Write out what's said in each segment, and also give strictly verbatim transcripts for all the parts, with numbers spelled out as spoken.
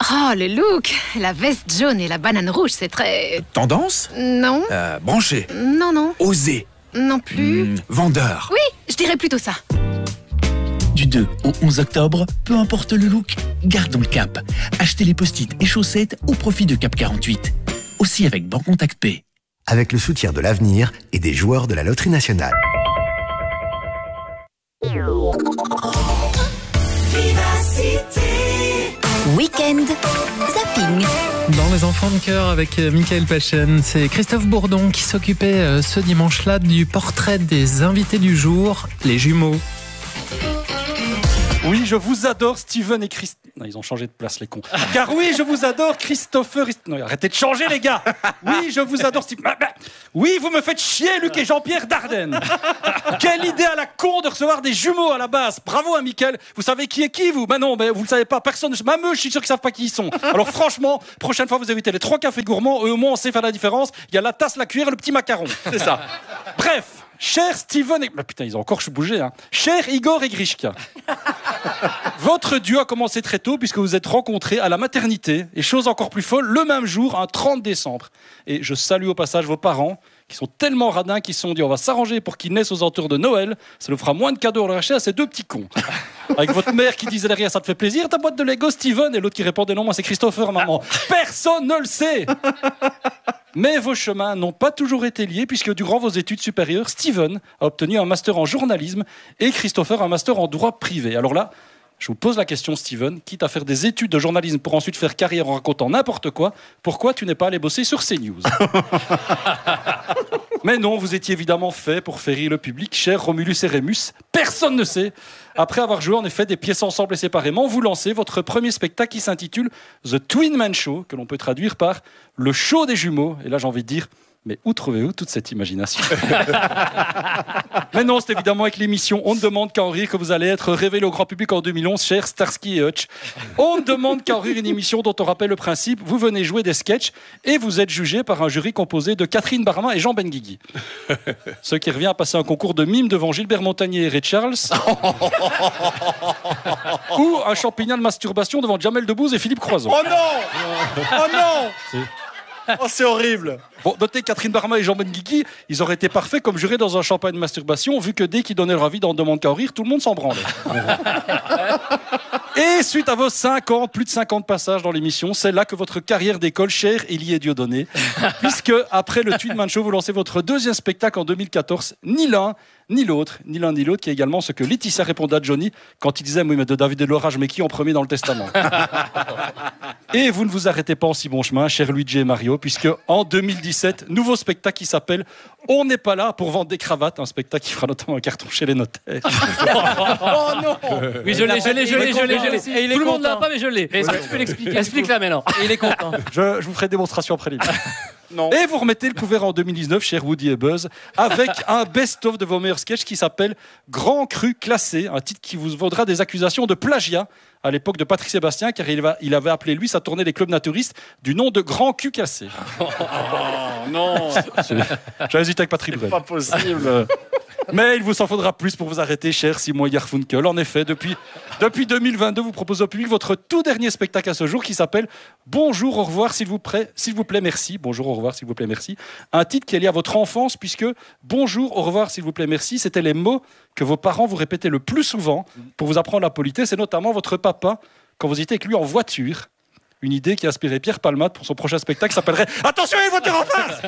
Oh, le look! La veste jaune et la banane rouge, c'est très... Tendance? Non. euh, Branché? Non, non. Osé? Non plus. Mmh, vendeur? Oui, je dirais plutôt ça. Du deux au onze octobre, peu importe le look, gardons le cap. Achetez les post-it et chaussettes au profit de Cap quarante-huit. Aussi avec Bancontact P. Avec le soutien de l'Avenir et des joueurs de la Loterie Nationale. Week-end Zapping. Dans Les Enfants de Cœur avec Michael Pachen, c'est Christophe Bourdon qui s'occupait ce dimanche-là du portrait des invités du jour, les jumeaux. Oui, je vous adore, Steven et Christ... Non, ils ont changé de place, les cons. Car oui, je vous adore, Christopher... Non, arrêtez de changer, les gars. Oui, je vous adore, Steven... Oui, vous me faites chier, Luc et Jean-Pierre Dardenne. Quelle idée à la con de recevoir des jumeaux à la base. Bravo à Michael. Vous savez qui est qui, vous? Bah non, mais vous le savez pas. Personne... Même eux, je suis sûr qu'ils savent pas qui ils sont. Alors franchement, prochaine fois, vous évitez les trois cafés gourmands. Eux, au moins, on sait faire la différence. Il y a la tasse, la cuillère et le petit macaron. C'est ça. Bref. Cher Steven et... Bah, putain, ils ont encore bougé, hein. Cher Igor et Grishka. Votre duo a commencé très tôt puisque vous vous êtes rencontrés à la maternité. Et chose encore plus folle, le même jour, un trente décembre. Et je salue au passage vos parents qui sont tellement radins qu'ils se sont dit on va s'arranger pour qu'ils naissent aux alentours de Noël. Ça nous fera moins de cadeaux à leur acheter à ces deux petits cons. Avec votre mère qui disait derrière ça te fait plaisir ta boîte de Lego Steven et l'autre qui répondait non moi c'est Christopher maman. Personne ne le sait. Mais vos chemins n'ont pas toujours été liés puisque durant vos études supérieures, Steven a obtenu un master en journalisme et Christopher un master en droit privé. Alors là, je vous pose la question, Steven, quitte à faire des études de journalisme pour ensuite faire carrière en racontant n'importe quoi, pourquoi tu n'es pas allé bosser sur CNews? Mais non, vous étiez évidemment fait pour faire rire le public, cher Romulus et Rémus. Personne ne sait. Après avoir joué en effet des pièces ensemble et séparément, vous lancez votre premier spectacle qui s'intitule The Twin Man Show, que l'on peut traduire par le show des jumeaux. Et là, j'ai envie de dire... Mais où trouvez-vous toute cette imagination? Mais non, c'est évidemment avec l'émission On ne demande qu'à en rire que vous allez être révélé au grand public en deux mille onze, cher Starsky et Hutch. On ne demande qu'à en rire, une émission dont on rappelle le principe. Vous venez jouer des sketchs et vous êtes jugé par un jury composé de Catherine Barma et Jean Benguigui. Ce qui revient à passer un concours de mime devant Gilbert Montagnier et Ray Charles. Ou un champignon de masturbation devant Jamel Debbouze et Philippe Croizon. Oh non! Oh non! C'est... Oh, c'est horrible. Bon, notez Catherine Barma et Jean Benguigui, ils auraient été parfaits comme jurés dans un champagne de masturbation, vu que dès qu'ils donnaient leur avis dans Demande qu'à en rire, tout le monde s'en branlait. Et suite à vos cinquante, plus de cinquante passages dans l'émission, c'est là que votre carrière décolle, cher Élie et Dieudonné. Puisque, après le Twin Man Show, vous lancez votre deuxième spectacle en deux mille quatorze. Ni l'un, ni l'autre, ni l'un ni l'autre, qui est également ce que Laetitia répondait à Johnny quand il disait « Oui, mais de David et Laura, je mets qui en premier dans le testament ?» Et vous ne vous arrêtez pas en si bon chemin, cher Luigi et Mario, puisque en deux mille dix-sept, nouveau spectacle qui s'appelle « On n'est pas là pour vendre des cravates », un spectacle qui fera notamment un carton chez les notaires. Oh non! Oui, je l'ai, je l'ai, je l'ai, je l'ai, je l'ai. Et il est Tout le monde content. l'a pas, mais je l'ai. Est-ce que tu peux l'expliquer? Explique-la maintenant. Et il est content. Je, je vous ferai démonstration après l'émission. Non. Et vous remettez le couvert en deux mille dix-neuf, cher Woody et Buzz, avec un best-of de vos meilleurs sketchs qui s'appelle Grand Cru Classé, un titre qui vous vaudra des accusations de plagiat à l'époque de Patrick Sébastien, car il, va, il avait appelé lui sa tournée des clubs naturistes du nom de Grand Cul Cassé. Oh non! J'ai hésité avec Patrick Bruel. Pas possible. Mais il vous en faudra plus pour vous arrêter, cher Simon Garfunkel. En effet, depuis, depuis deux mille vingt-deux, vous proposez au public votre tout dernier spectacle à ce jour qui s'appelle Bonjour, au revoir, s'il vous plaît, s'il vous plaît, merci. Bonjour, au revoir, s'il vous plaît, merci. Un titre qui est lié à votre enfance, puisque Bonjour, au revoir, s'il vous plaît, merci, c'était les mots que vos parents vous répétaient le plus souvent pour vous apprendre la politesse, et notamment votre papa, quand vous étiez avec lui en voiture. Une idée qui a inspiré Pierre Palmade pour son prochain spectacle qui s'appellerait Attention, il y a une voiture en face!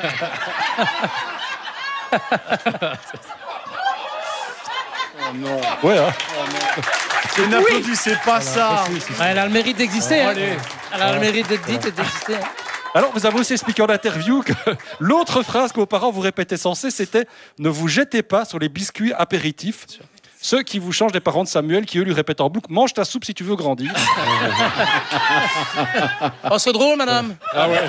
Oh non. Ouais, hein. Et n'applaudissez pas ça. Ah, elle a le mérite d'exister. Oh, Hein. allez. Elle a le mérite d'être dite et d'exister. Hein. Alors, vous avez aussi expliqué en interview que l'autre phrase que vos parents vous répétaient sans cesse, c'était « Ne vous jetez pas sur les biscuits apéritifs ». Ceux qui vous changent des parents de Samuel, qui eux lui répètent en boucle « Mange ta soupe si tu veux grandir ». Oh, c'est drôle, madame. Ah ouais.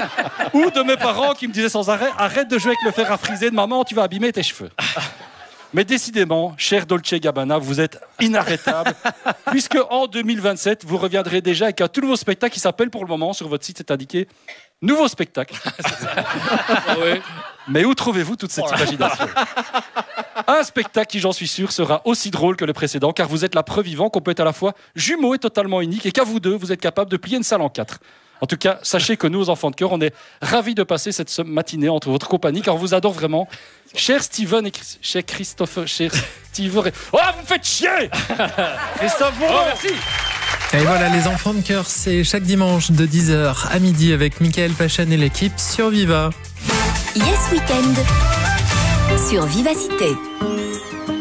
Ou de mes parents qui me disaient sans arrêt « Arrête de jouer avec le fer à friser de maman, tu vas abîmer tes cheveux ». Mais décidément, cher Dolce Gabbana, vous êtes inarrêtable, puisque en deux mille vingt-sept, vous reviendrez déjà avec un tout nouveau spectacle qui s'appelle pour le moment, sur votre site, c'est indiqué Nouveau spectacle. Oui. Mais où trouvez-vous toute cette imagination? Un spectacle qui, j'en suis sûr, sera aussi drôle que le précédent, car vous êtes la preuve vivante qu'on peut être à la fois jumeaux et totalement unique, et qu'à vous deux, vous êtes capable de plier une salle en quatre. En tout cas, sachez que nous, aux enfants de cœur, on est ravis de passer cette matinée entre votre compagnie, car on vous adore vraiment. Cher Steven et Chris- cher Christophe, cher Steven... et- Oh, vous me faites chier Christophe Bourdon. Oh, merci. Et voilà, les enfants de cœur, c'est chaque dimanche de dix heures à midi avec Michael Pachen et l'équipe sur Viva. Yes Weekend sur Vivacité.